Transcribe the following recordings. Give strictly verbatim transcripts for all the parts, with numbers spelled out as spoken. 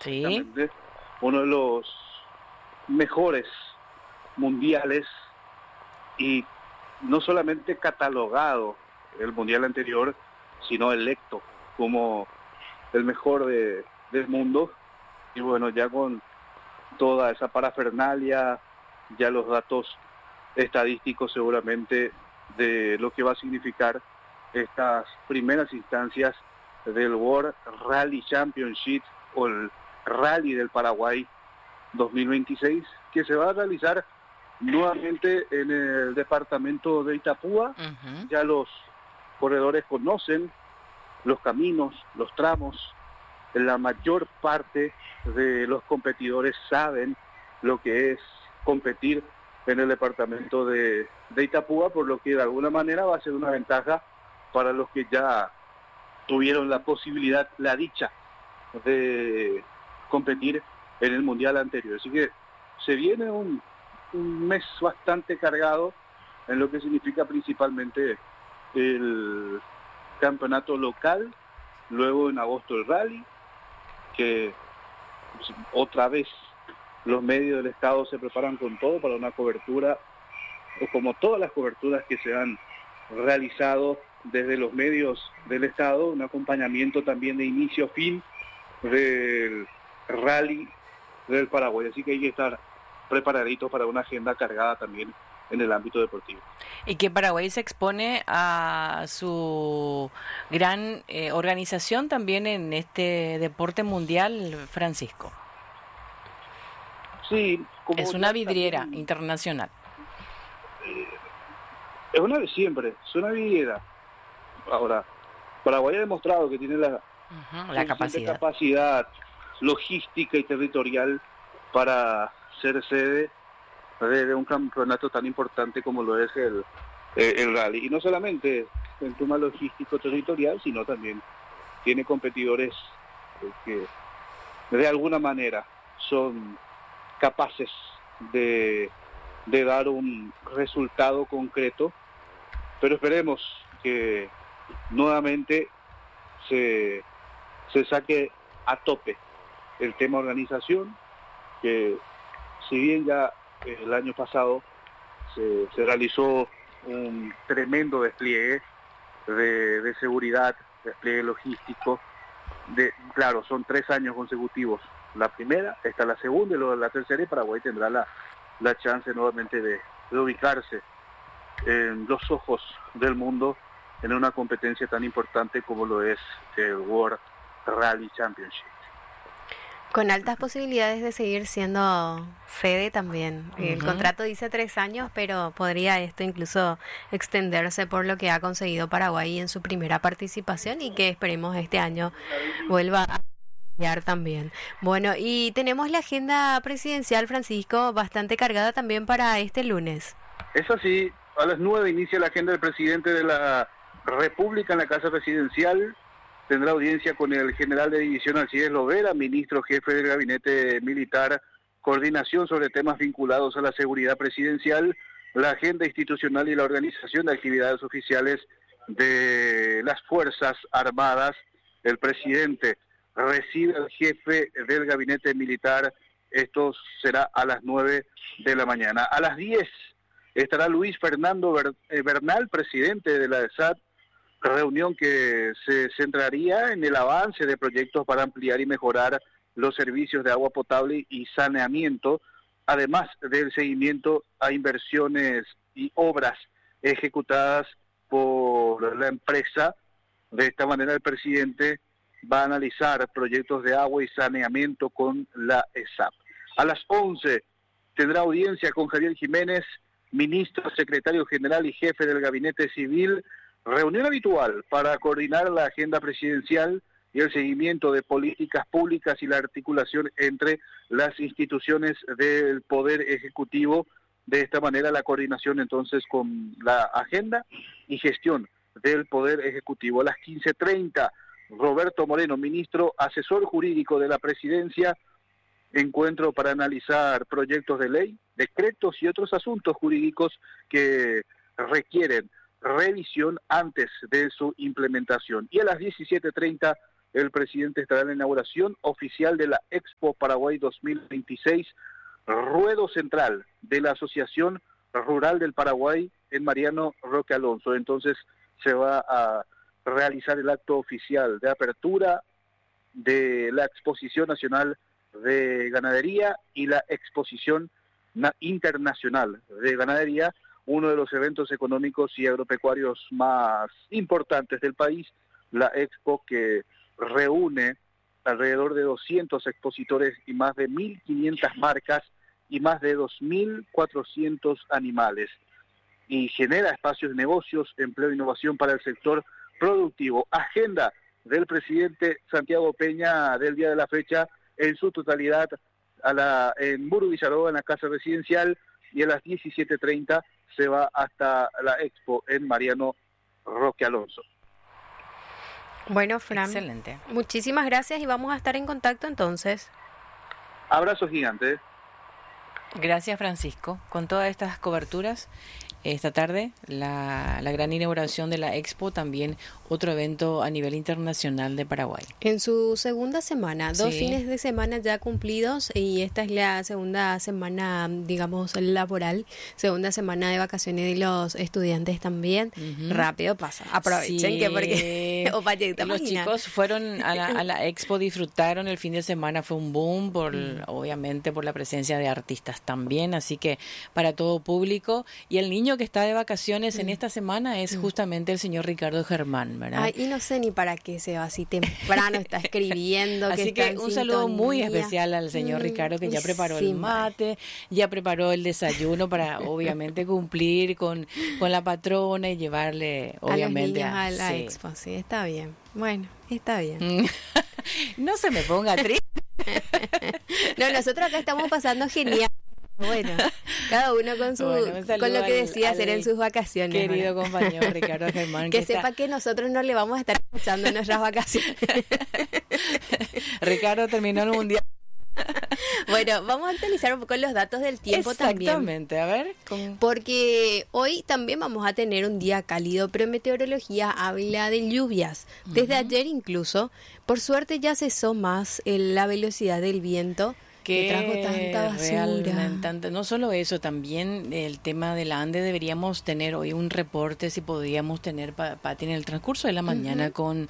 Sí. Uno de los mejores mundiales y no solamente catalogado el mundial anterior, sino electo como el mejor de, del mundo. Y bueno, ya con toda esa parafernalia, ya los datos estadísticos seguramente de lo que va a significar estas primeras instancias del World Rally Championship o el Rally del Paraguay dos mil veintiséis, que se va a realizar nuevamente en el departamento de Itapúa. Uh-huh. Ya los corredores conocen los caminos, los tramos, la mayor parte de los competidores saben lo que es competir en el departamento de, de Itapúa, por lo que de alguna manera va a ser una ventaja para los que ya tuvieron la posibilidad, la dicha de competir en el mundial anterior. Así que se viene un, un mes bastante cargado en lo que significa principalmente el campeonato local, luego en agosto el rally, que pues, otra vez los medios del estado se preparan con todo para una cobertura, o como todas las coberturas que se han realizado desde los medios del estado, un acompañamiento también de inicio a fin del rally del Paraguay, así que hay que estar preparaditos para una agenda cargada también en el ámbito deportivo. Y que Paraguay se expone a su gran eh, organización también en este deporte mundial, Francisco. Sí, como es una vidriera también, internacional. Eh, es una de siempre, es una vidriera. Ahora, Paraguay ha demostrado que tiene la, uh-huh, la capacidad. capacidad logística y territorial para ser sede de, de un campeonato tan importante como lo es el, eh, el rally. Y no solamente en tema logístico territorial, sino también tiene competidores eh, que de alguna manera son capaces de, de dar un resultado concreto, pero esperemos que nuevamente se, se saque a tope el tema organización, que si bien ya el año pasado se, se realizó un tremendo despliegue de, de seguridad, despliegue logístico, de, claro, son tres años consecutivos. La primera, esta la segunda y luego la tercera, y Paraguay tendrá la, la chance nuevamente de, de ubicarse en los ojos del mundo en una competencia tan importante como lo es el World Rally Championship. Con altas posibilidades de seguir siendo sede también. Uh-huh. El contrato dice tres años, pero podría esto incluso extenderse por lo que ha conseguido Paraguay en su primera participación y que esperemos este año vuelva a cambiar también. Bueno, y tenemos la agenda presidencial, Francisco, bastante cargada también para este lunes. Es así, a las nueve inicia la agenda del presidente de la República en la Casa Presidencial. Tendrá audiencia con el general de división Alcides Lovera, ministro jefe del gabinete militar, coordinación sobre temas vinculados a la seguridad presidencial, la agenda institucional y la organización de actividades oficiales de las Fuerzas Armadas. El presidente recibe al jefe del gabinete militar, esto será a las nueve de la mañana. A las diez estará Luis Fernando Bernal, presidente de la E S A T, reunión que se centraría en el avance de proyectos para ampliar y mejorar los servicios de agua potable y saneamiento, además del seguimiento a inversiones y obras ejecutadas por la empresa. De esta manera el presidente va a analizar proyectos de agua y saneamiento con la E S A P. A las once tendrá audiencia con Javier Jiménez, ministro, secretario general y jefe del Gabinete Civil, reunión habitual para coordinar la agenda presidencial y el seguimiento de políticas públicas y la articulación entre las instituciones del Poder Ejecutivo. De esta manera la coordinación entonces con la agenda y gestión del Poder Ejecutivo. A las quince treinta, Roberto Moreno, ministro asesor jurídico de la Presidencia, encuentro para analizar proyectos de ley, decretos y otros asuntos jurídicos que requieren revisión antes de su implementación. Y a las diecisiete treinta, el presidente estará en la inauguración oficial de la Expo Paraguay dos mil veintiséis, ruedo central de la Asociación Rural del Paraguay en Mariano Roque Alonso. Entonces se va a realizar el acto oficial de apertura de la Exposición Nacional de Ganadería y la Exposición Internacional de Ganadería, uno de los eventos económicos y agropecuarios más importantes del país, la Expo que reúne alrededor de doscientos expositores y más de mil quinientas marcas y más de dos mil cuatrocientos animales, y genera espacios de negocios, empleo e innovación para el sector productivo. Agenda del presidente Santiago Peña del día de la fecha en su totalidad a la, en Muro Villaroa, en la casa residencial, y a las diecisiete treinta se va hasta la Expo en Mariano Roque Alonso. Bueno, Fran, excelente. Muchísimas gracias y vamos a estar en contacto entonces. Abrazo gigante. Gracias, Francisco. Con todas estas coberturas, esta tarde, la, la gran inauguración de la Expo, también otro evento a nivel internacional de Paraguay. En su segunda semana, dos Sí. fines de semana ya cumplidos, y esta es la segunda semana, digamos, laboral, segunda semana de vacaciones de los estudiantes también. Ujú. Rápido pasa, aprovechen Sí. que porque... o vaya, ¿te Los imaginas? chicos fueron a la, a la Expo, disfrutaron el fin de semana, fue un boom, por obviamente por la presencia de artistas también, así que para todo público. Y el niño que está de vacaciones en esta semana es justamente el señor Ricardo Germán, ¿verdad? Ay, y no sé ni para qué se va así temprano, está escribiendo. Así que, está que en un saludo muy sintonía. especial al señor Mm, Ricardo, que ya preparó sí, el mate, ya preparó el desayuno para obviamente cumplir con, con la patrona y llevarle obviamente a los niños a la sí. Expo, sí, está bien. Bueno, está bien. No se me ponga triste. No, nosotros acá estamos pasando genial. Bueno, cada uno con su Bueno, un saludo con lo que al- decide hacer al en sus vacaciones. Querido ¿verdad? compañero Ricardo Germán, Que que sepa está- que nosotros no le vamos a estar escuchando en nuestras vacaciones. Ricardo terminó el mundial. Bueno, vamos a actualizar un poco los datos del tiempo también. Exactamente, a ver. Con... Porque hoy también vamos a tener un día cálido, pero meteorología habla de lluvias. Desde Ujú. ayer incluso, por suerte ya cesó más el- la velocidad del viento que trajo tanta basura. realmente, tanta- no solo eso, también el tema de la ANDE, deberíamos tener hoy un reporte, si podríamos tener, pa- Pati, en el transcurso de la mañana con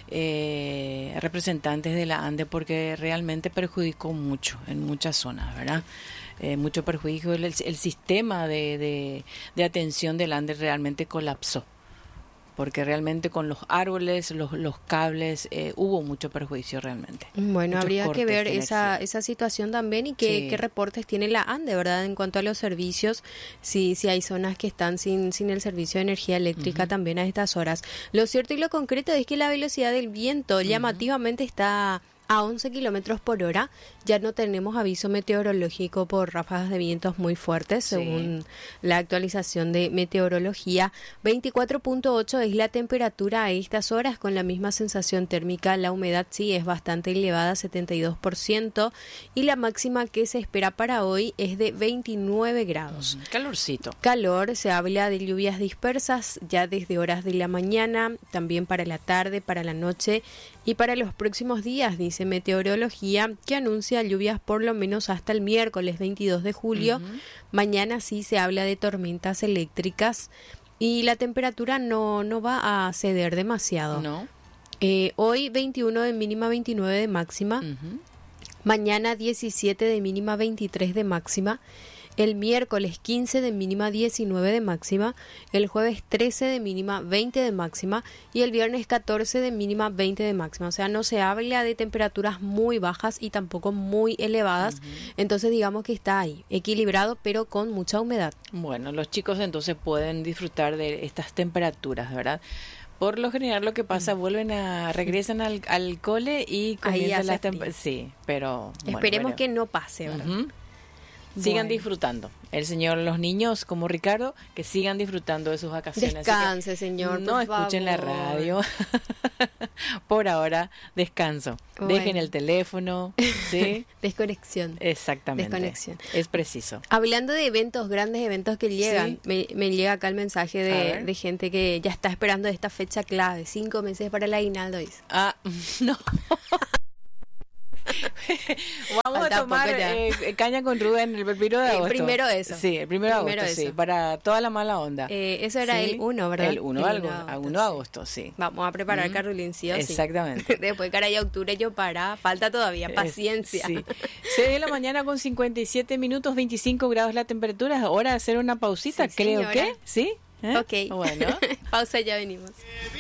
eh, representantes de la ANDE, porque realmente perjudicó mucho en muchas zonas, ¿verdad? Eh, mucho perjuicio, el, el sistema de, de, de atención del ANDE realmente colapsó, porque realmente con los árboles, los, los cables, eh, hubo mucho perjuicio realmente. Bueno, Muchos habría que cortes ver de esa, energía. esa situación también y qué, Sí. qué reportes tiene la ANDE, ¿verdad? En cuanto a los servicios, si, si hay zonas que están sin, sin el servicio de energía eléctrica también a estas horas. Lo cierto y lo concreto es que la velocidad del viento llamativamente está a once kilómetros por hora. Ya no tenemos aviso meteorológico por ráfagas de vientos muy fuertes, Sí. según la actualización de meteorología. veinticuatro punto ocho es la temperatura a estas horas, con la misma sensación térmica. La humedad sí es bastante elevada, setenta y dos por ciento, y la máxima que se espera para hoy es de veintinueve grados. Mm, calorcito. Calor, se habla de lluvias dispersas ya desde horas de la mañana, también para la tarde, para la noche y para los próximos días, dice meteorología, que anuncia lluvias por lo menos hasta el miércoles veintidós de julio. Ujú. Mañana sí se habla de tormentas eléctricas y la temperatura no, no va a ceder demasiado. ¿No? Eh, hoy veintiuno de mínima, veintinueve de máxima. Ujú. Mañana diecisiete de mínima, veintitrés de máxima. El miércoles quince de mínima, diecinueve de máxima. El jueves trece de mínima, veinte de máxima. Y el viernes catorce de mínima, veinte de máxima. O sea, no se habla de temperaturas muy bajas y tampoco muy elevadas. Entonces digamos que está ahí, equilibrado, pero con mucha humedad. Bueno, los chicos entonces pueden disfrutar de estas temperaturas, ¿verdad? Por lo general lo que pasa, vuelven a, regresan al, al cole y comienzan hace las frío. temperaturas. Sí, pero bueno, Esperemos bueno. que no pase, ¿verdad? Ujú. Sigan Bueno. disfrutando. El señor, los niños como Ricardo, que sigan disfrutando de sus vacaciones. Así que Descanse, señor, no por escuchen la favor. radio. Por ahora, descanso. Bueno. Dejen el teléfono, ¿sí? Desconexión. Exactamente. Desconexión. Es preciso. Hablando de eventos, grandes eventos que llegan, Sí. me, me llega acá el mensaje A de, ver. de gente que ya está esperando esta fecha clave, cinco meses para el aguinaldo, dice. Ah, no. Vamos Falta a tomar poco ya. eh, caña con Rubén el primero de Eh, agosto. primero eso. Sí, el primero de Primero agosto, sí, eso. para toda la mala onda. Eh, eso era Sí. el uno, ¿verdad? El uno, algo, a uno de agosto, sí. Vamos a preparar Mm. Carolín, sí o sí. Exactamente. Después, cara, ya octubre yo para, falta todavía, paciencia. Sí. seis de la mañana con cincuenta y siete minutos, veinticinco grados la temperatura. Es hora de hacer una pausita, Sí, creo señora. que. ¿Sí? ¿Eh? Ok. Bueno. Pausa, ya venimos.